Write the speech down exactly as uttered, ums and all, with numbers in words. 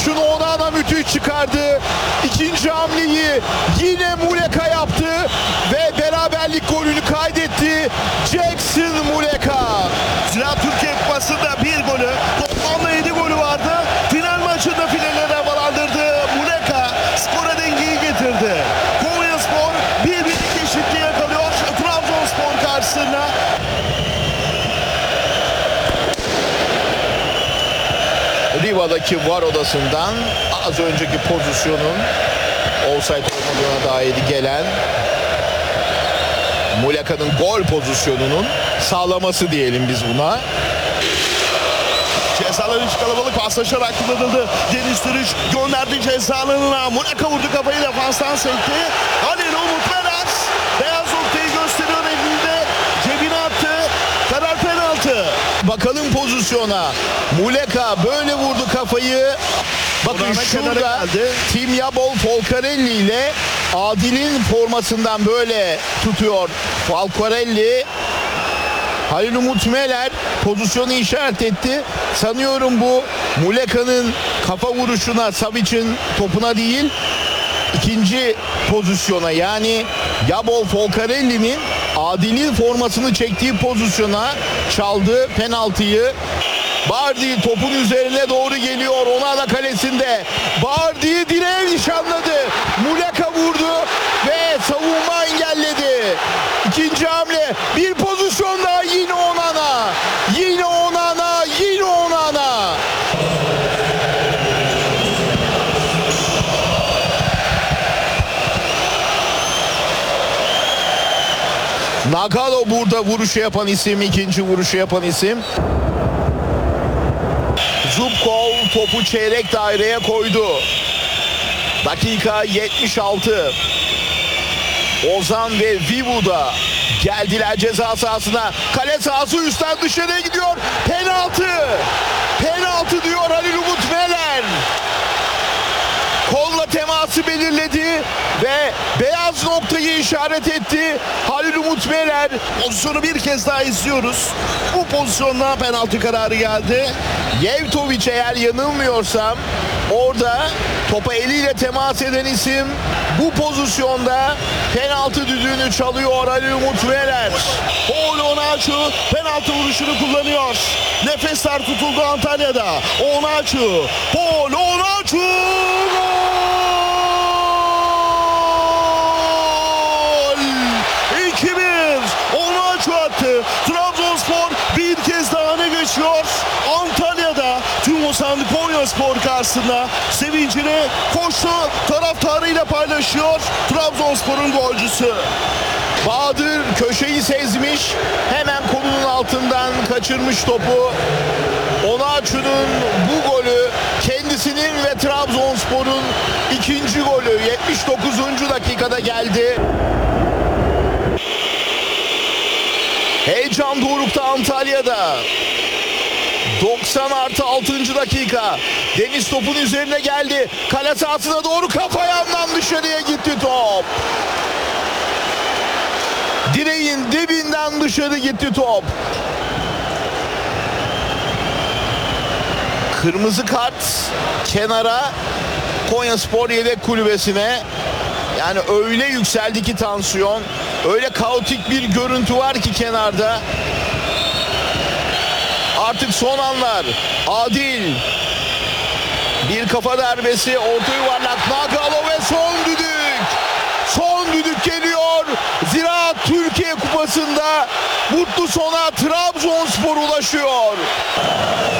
vuruşunu Onana müthiş çıkardı. İkinci hamleyi yine Muleka yaptı ve beraberlik golünü kaydetti. Jackson Muleka. Zira Türkiye Kupası'nda bir golü, toplamda yedi golü vardı. Final maçında finallere havalandırdı. Muleka skora dengeyi getirdi. Konyaspor bir birlik eşitliği yakalıyor Trabzonspor karşısında. Riva'daki var odasından az önceki pozisyonun offside olmadığına dair gelen Muleka'nın gol pozisyonunun sağlaması diyelim biz buna. Cezalar üç kalabalık paslaşarak kullanıldı. Deniz Türüç gönderdi ceza alanına. Muleka vurdu kafayı, defanstan sekti. Halil Umut Meler beyaz noktayı gösteriyor elinde. Cebine attı. Karar penaltı. Bakalım pozisyona. Muleka böyle vurdu kafayı. Bakın Onana şurada kenara geldi. Timyabol Folcarelli ile Adil'in formasından böyle tutuyor Folcarelli. Halil Umut Meler pozisyonu işaret etti. Sanıyorum bu Muleka'nın kafa vuruşuna, Savic'in topuna değil, ikinci pozisyona, yani Yabol Folcarelli'nin Adil'in formasını çektiği pozisyona çaldı penaltıyı. Bardi topun üzerine doğru geliyor. Onana kalesinde. Bardi direğe nişanladı. Muleka vurdu ve savunma engelledi. İkinci hamle. Bir pozisyon daha, yine Onana. Yine Onana. Yine Onana. Nagalo burada vuruşu yapan isim, ikinci vuruşu yapan isim. Zubkov topu çeyrek daireye koydu. Dakika yetmiş altı. Ozan ve Vivu'da geldiler ceza sahasına. Kale sahası üstten dışarıya gidiyor. Penaltı. Penaltı diyor Halil Umut Meler. Kolla teması belirledi ve beyaz noktayı işaret etti Halil Umut Meler. Pozisyonu bir kez daha izliyoruz. Bu pozisyonla penaltı kararı geldi. Yevtovic, eğer yanılmıyorsam orada topa eliyle temas eden isim. Bu pozisyonda penaltı düdüğünü çalıyor Halil Umut Meler. Paul Onaçu penaltı vuruşunu kullanıyor. Nefesler tutuldu Antalya'da. Onaçu, Paul Onaçu gol! iki bir. Onaçu attı. Trabzonspor bir kez daha öne geçiyor. Antalya'da tüm Osan Konyaspor karşısında sevincini koştu taraftarıyla paylaşıyor Trabzonspor'un golcüsü. Bahadır köşeyi sezmiş, hemen kolunun altından kaçırmış topu. Onaçu'nun bu golü kendisinin ve Trabzonspor'un ikinci golü yetmiş dokuzuncu dakikada geldi. Heyecan dorukta Antalya'da. doksan artı altıncı dakika. Deniz topun üzerine geldi. Kale sahasına doğru kafa yandan dışarıya gitti top. Direğin dibinden dışarı gitti top. Kırmızı kart kenara, Konyaspor yedek kulübesine. Yani öyle yükseldi ki tansiyon. Öyle kaotik bir görüntü var ki kenarda. Artık son anlar. Adil. Bir kafa darbesi, orta yuvarlak, Nagalo ve son düdük. Son düdük geliyor. Ziraat Türkiye Kupası'nda mutlu sona Trabzonspor ulaşıyor.